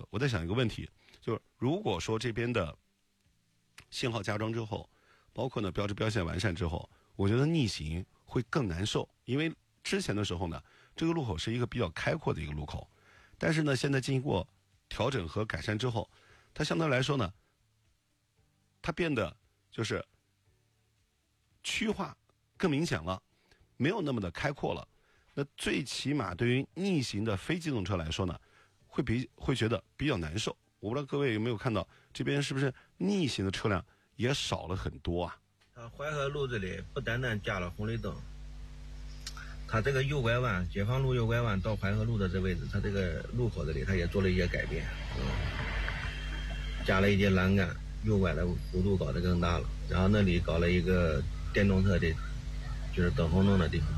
我在想一个问题，就是如果说这边的信号加装之后，包括呢标志标线完善之后，我觉得逆行会更难受，因为之前的时候呢，这个路口是一个比较开阔的一个路口，但是呢，现在经过调整和改善之后，它相对来说呢，它变得就是区划更明显了，没有那么的开阔了。那最起码对于逆行的非机动车来说呢，会觉得比较难受。我不知道各位有没有看到这边是不是逆行的车辆也少了很多啊？ 淮河路这里不单单加了红绿灯，它这个右拐弯，解放路右拐弯到淮河路的这位置，它这个路口这里它也做了一些改变，加了一些栏杆，右拐的弧度搞得更大了，然后那里搞了一个电动车的，就是等红灯的地方。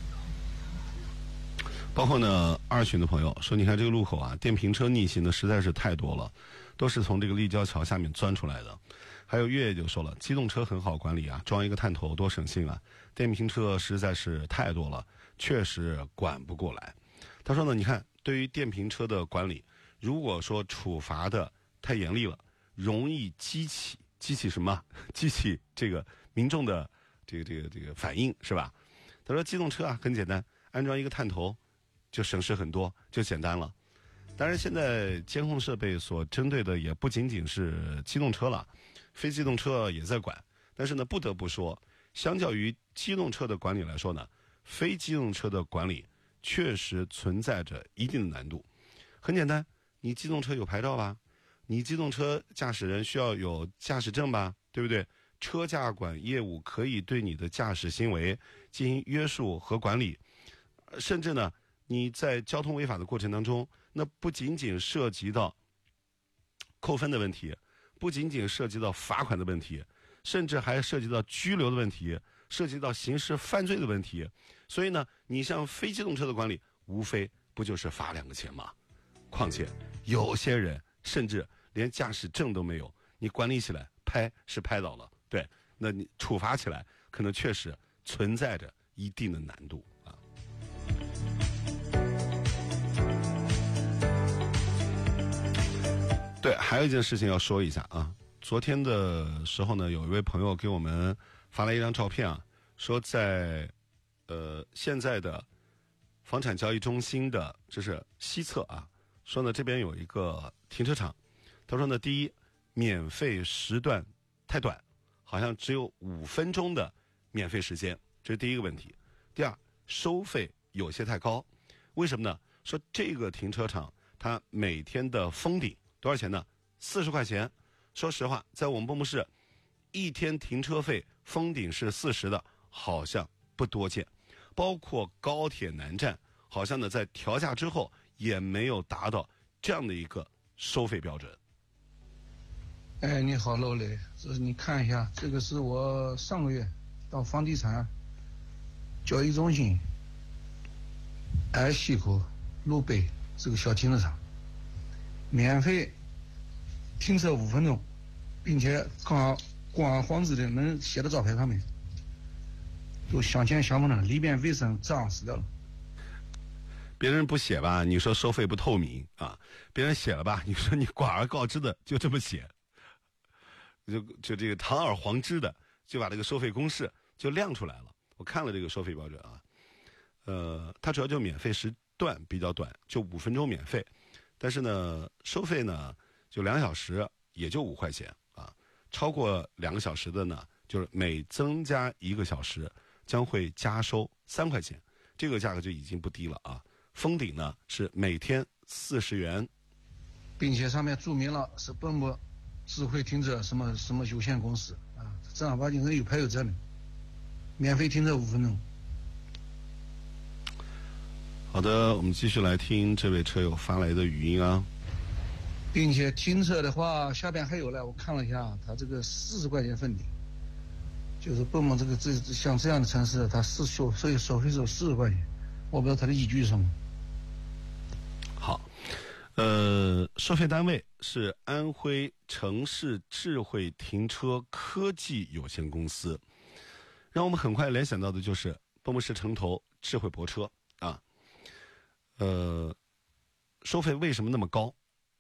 包括呢二群的朋友说，你看这个路口啊，电瓶车逆行的实在是太多了，都是从这个立交桥下面钻出来的。还有月月就说了，机动车很好管理啊，装一个探头多省心啊，电瓶车实在是太多了，确实管不过来。他说呢，你看对于电瓶车的管理，如果说处罚的太严厉了，容易激起什么？激起这个民众的这个反应，是吧？他说机动车啊很简单，安装一个探头就省事很多，就简单了。当然现在监控设备所针对的也不仅仅是机动车了，非机动车也在管。但是呢，不得不说，相较于机动车的管理来说呢，非机动车的管理确实存在着一定的难度。很简单，你机动车有牌照吧？你机动车驾驶人需要有驾驶证吧？对不对？车驾管业务可以对你的驾驶行为进行约束和管理，甚至呢，你在交通违法的过程当中，那不仅仅涉及到扣分的问题，不仅仅涉及到罚款的问题，甚至还涉及到拘留的问题，涉及到刑事犯罪的问题。所以呢，你像非机动车的管理，无非不就是罚2个钱吗？况且有些人甚至连驾驶证都没有，你管理起来拍是拍倒了，对，那你处罚起来可能确实存在着一定的难度啊。对，还有一件事情要说一下啊。昨天的时候呢，有一位朋友给我们发来一张照片啊，说在现在的房产交易中心的这是西侧啊，说呢这边有一个停车场，他说呢，第一，免费时段太短，好像只有5分钟的免费时间，这是第一个问题。第二，收费有些太高，为什么呢？说这个停车场它每天的封顶多少钱呢？40块钱。说实话，在我们蚌埠市，一天停车费封顶是40的，好像不多见。包括高铁南站，好像呢在调价之后也没有达到这样的一个收费标准。 哎，你好，楼磊，这你看一下，这个是我上个月到房地产交易中心挨西口路北这个小停车场，免费停车5分钟，并且光黄纸的能写到招牌上面，都镶嵌镶不呢，里边卫生脏死掉了。 别人不写吧，你说收费不透明啊；别人写了吧，你说你广而告之的就这么写，就这个堂而皇之的就把这个收费公式就亮出来了。我看了这个收费标准啊，它主要就免费时段比较短，就5分钟免费，但是呢，收费呢就2小时也就5块钱啊，超过2个小时的呢，就是每增加1个小时将会加收3块钱，这个价格就已经不低了啊。封顶呢是每天40元， 并且上面注明了是蚌埠智慧停车什么什么有限公司啊，正儿八经是有牌有责的，免费停车5分钟。 好的，我们继续来听这位车友发来的语音啊。 并且停车的话，下边还有呢，我看了一下，他这个40块钱封顶，就是蚌埠像这样的城市，它收费是40块钱，我不知道它的依据是什么。 好，收费单位是安徽城市智慧停车科技有限公司，让我们很快联想到的就是蚌埠市城投智慧泊车啊。收费为什么那么高